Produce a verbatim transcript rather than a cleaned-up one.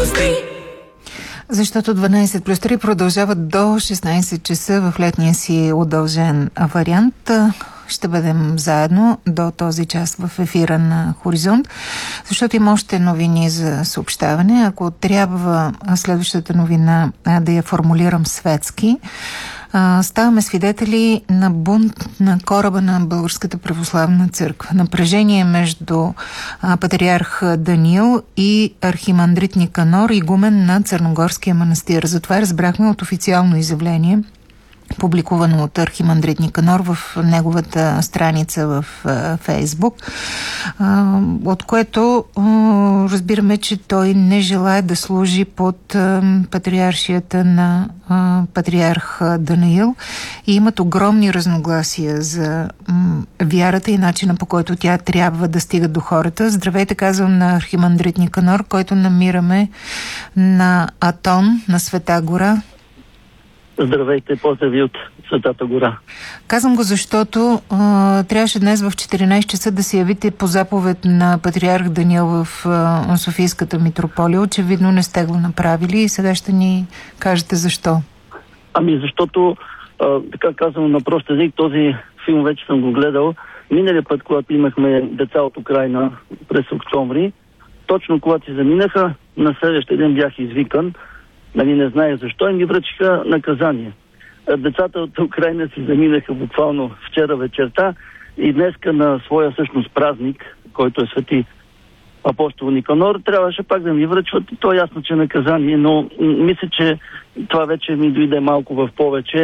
Защото дванайсет плюс три продължават до шестнайсет часа в летния си удължен вариант. Ще бъдем заедно до този час в ефира на Хоризонт, защото има още новини за съобщаване. Ако трябва следващата новина да я формулирам светски, ставаме свидетели на бунт на кораба на Българската православна църква. Напрежение между патриарх Даниил и архимандрит Никанор, игумен на Църногорския манастир. Затова разбрахме от официално изявление, публикувано от архимандрит Никанор в неговата страница в Фейсбук, от което разбираме, че той не желае да служи под патриаршията на патриарх Даниил и имат огромни разногласия за вярата и начина, по който тя трябва да стига до хората. Здравейте, казвам на архимандрит Никанор, който намираме на Атон, на Света гора. Здравейте, поздрави от Светата гора. Казвам го, защото а, трябваше днес в четиринайсет часа да се явите по заповед на патриарх Даниил в а, Софийската митрополия. Очевидно не сте го направили и сега ще ни кажете защо. Ами защото, а, така казвам на прост език, този филм вече съм го гледал. Миналия път, когато имахме деца от Украйна през октомври, точно когато си заминаха, на следващия ден бях извикан. Нали, не знае защо, и ми връчиха наказание. Децата от Украйна си заминаха буквално вчера вечерта и днеска на своя всъщност празник, който е свети апостол Никанор, трябваше пак да ми връчват. То е ясно, че наказание, но мисля, че това вече ми дойде малко в повече.